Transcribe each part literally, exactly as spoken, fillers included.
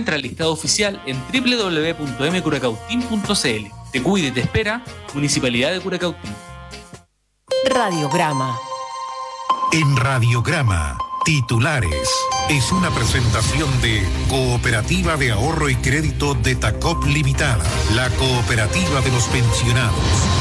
Encuentra el listado oficial en doble u doble u doble u punto m curacautín punto c l. Te cuida y te espera Municipalidad de Curacautín. Radiograma. En Radiograma, titulares. Es una presentación de Cooperativa de Ahorro y Crédito de Tacop Limitada, la cooperativa de los pensionados.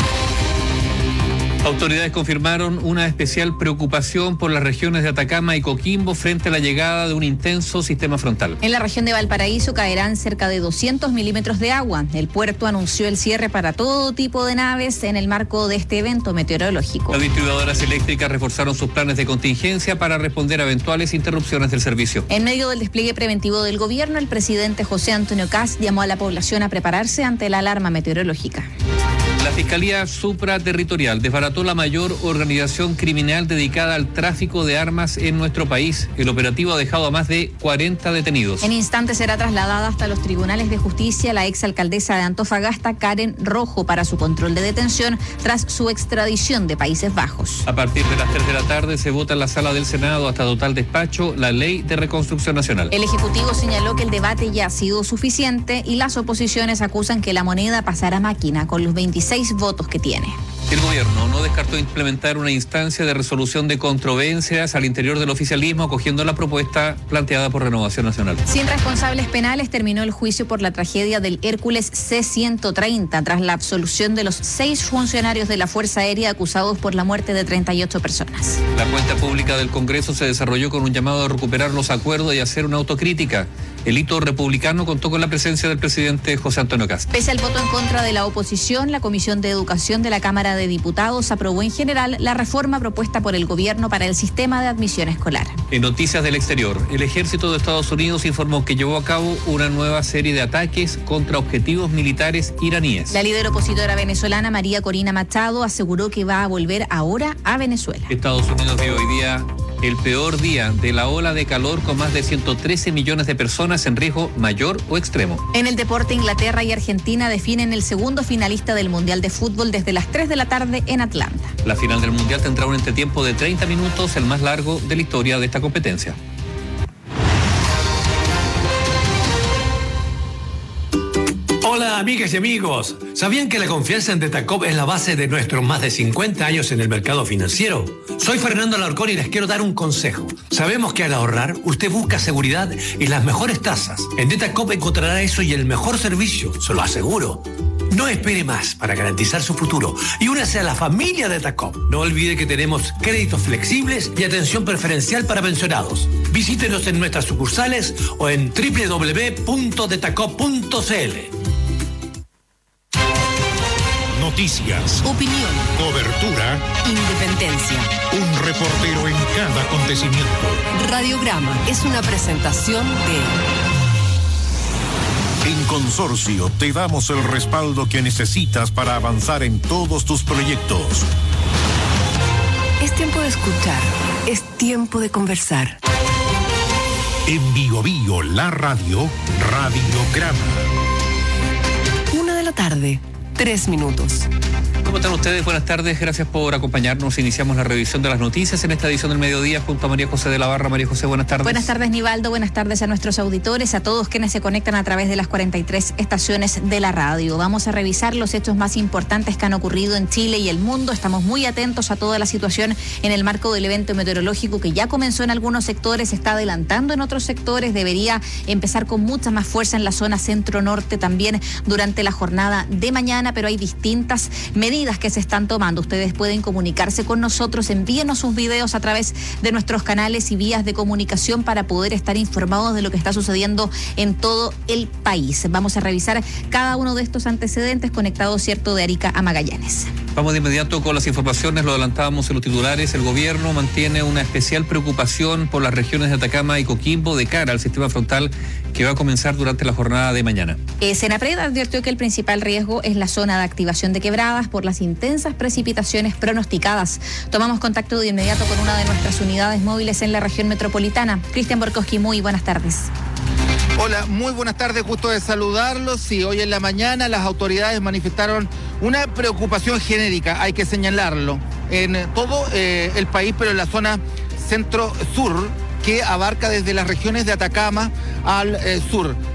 Autoridades confirmaron una especial preocupación por las regiones de Atacama y Coquimbo frente a la llegada de un intenso sistema frontal. En la región de Valparaíso caerán cerca de doscientos milímetros de agua. El puerto anunció el cierre para todo tipo de naves en el marco de este evento meteorológico. Las distribuidoras eléctricas reforzaron sus planes de contingencia para responder a eventuales interrupciones del servicio. En medio del despliegue preventivo del gobierno, el presidente José Antonio Kast llamó a la población a prepararse ante la alarma meteorológica. La Fiscalía Supraterritorial desbarató la mayor organización criminal dedicada al tráfico de armas en nuestro país. El operativo ha dejado a más de cuarenta detenidos. En instantes será trasladada hasta los tribunales de justicia la exalcaldesa de Antofagasta, Karen Rojo, para su control de detención tras su extradición de Países Bajos. A partir de las tres de la tarde se vota en la sala del Senado hasta total despacho la Ley de Reconstrucción Nacional. El Ejecutivo señaló que el debate ya ha sido suficiente y las oposiciones acusan que la moneda pasará a máquina con los veintiséis votos que tiene. El gobierno no descartó implementar una instancia de resolución de controversias al interior del oficialismo, acogiendo la propuesta planteada por Renovación Nacional. Sin responsables penales terminó el juicio por la tragedia del Hércules C ciento treinta tras la absolución de los seis funcionarios de la Fuerza Aérea acusados por la muerte de treinta y ocho personas. La cuenta pública del Congreso se desarrolló con un llamado a recuperar los acuerdos y hacer una autocrítica. El hito republicano contó con la presencia del presidente José Antonio Kast. Pese al voto en contra de la oposición, la Comisión de Educación de la Cámara de Diputados aprobó en general la reforma propuesta por el gobierno para el sistema de admisión escolar. En noticias del exterior, el ejército de Estados Unidos informó que llevó a cabo una nueva serie de ataques contra objetivos militares iraníes. La líder opositora venezolana María Corina Machado aseguró que va a volver ahora a Venezuela. Estados Unidos dio hoy día el peor día de la ola de calor, con más de ciento trece millones de personas en riesgo mayor o extremo. En el deporte, Inglaterra y Argentina definen el segundo finalista del Mundial de Fútbol desde las tres de la tarde en Atlanta. La final del Mundial tendrá un entretiempo de treinta minutos, el más largo de la historia de esta competencia. Hola amigas y amigos, ¿sabían que la confianza en Detacop es la base de nuestros más de cincuenta años en el mercado financiero? Soy Fernando Alarcón y les quiero dar un consejo. Sabemos que al ahorrar usted busca seguridad y las mejores tasas. En Detacop encontrará eso y el mejor servicio, se lo aseguro. No espere más para garantizar su futuro y únase a la familia de Detacop. No olvide que tenemos créditos flexibles y atención preferencial para pensionados. Visítenos en nuestras sucursales o en doble u doble u doble u punto detacop punto c l. Noticias, Opinión, cobertura, independencia. un reportero en cada acontecimiento. Radiograma es una presentación de... En Consorcio te damos el respaldo que necesitas para avanzar en todos tus proyectos. Es tiempo de escuchar, es tiempo de conversar. En Bio Bio, la radio, Radiograma. Una de la tarde, tres minutos. ¿Cómo están ustedes? Buenas tardes, gracias por acompañarnos. Iniciamos la revisión de las noticias en esta edición del mediodía junto a María José de la Barra. María José, buenas tardes. Buenas tardes, Nivaldo. Buenas tardes a nuestros auditores, a todos quienes se conectan a través de las cuarenta y tres estaciones de la radio. Vamos a revisar los hechos más importantes que han ocurrido en Chile y el mundo. Estamos muy atentos a toda la situación en el marco del evento meteorológico que ya comenzó en algunos sectores, se está adelantando en otros sectores, debería empezar con mucha más fuerza en la zona centro-norte también durante la jornada de mañana, pero hay distintas medidas que se están tomando. Ustedes pueden comunicarse con nosotros, envíenos sus videos a través de nuestros canales y vías de comunicación para poder estar informados de lo que está sucediendo en todo el país. Vamos a revisar cada uno de estos antecedentes conectados, cierto, de Arica a Magallanes. Vamos de inmediato con las informaciones, lo adelantábamos en los titulares. El gobierno mantiene una especial preocupación por las regiones de Atacama y Coquimbo de cara al sistema frontal que va a comenzar durante la jornada de mañana. Eh, Senapred advirtió que el principal riesgo es la zona de activación de quebradas por las intensas precipitaciones pronosticadas. Tomamos contacto de inmediato con una de nuestras unidades móviles en la región metropolitana. Cristian Borkowski, muy buenas tardes. Hola, muy buenas tardes, gusto de saludarlos. Sí, hoy en la mañana las autoridades manifestaron una preocupación genérica, hay que señalarlo, en todo eh, el país, pero en la zona centro-sur, que abarca desde las regiones de Atacama al eh, sur.